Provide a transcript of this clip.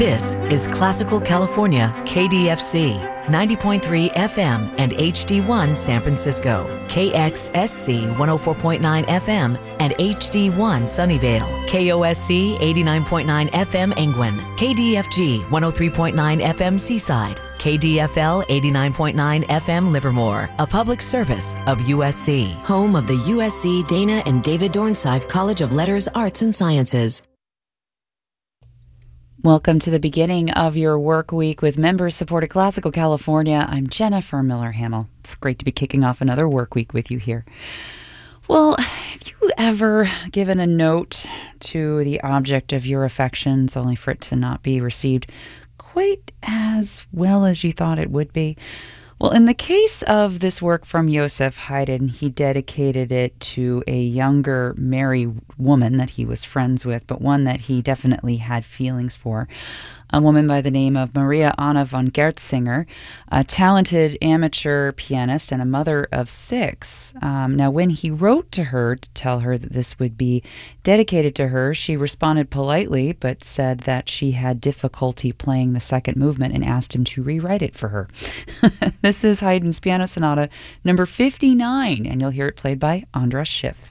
This is Classical California, KDFC, 90.3 FM and HD1 San Francisco, KXSC 104.9 FM and HD1 Sunnyvale, KOSC 89.9 FM Angwin, KDFG 103.9 FM Seaside, KDFL 89.9 FM Livermore, a public service of USC, home of the USC Dana and David Dornsife College of Letters, Arts, and Sciences. Welcome to the beginning of your work week with member-supported Classical California. I'm Jennifer Miller-Hamel. It's great to be kicking off another work week with you here. Well, have you ever given a note to the object of your affections only for it to not be received quite as well as you thought it would be? Well, in the case of this work from Joseph Haydn, he dedicated it to a younger married woman that he was friends with, but one that he definitely had feelings for. A woman by the name of Maria Anna von Gertzinger, a talented amateur pianist and a mother of 6. Now, when he wrote to her to tell her that this would be dedicated to her, she responded politely, but said that she had difficulty playing the second movement and asked him to rewrite it for her. This is Haydn's Piano Sonata number 59, and you'll hear it played by Andras Schiff.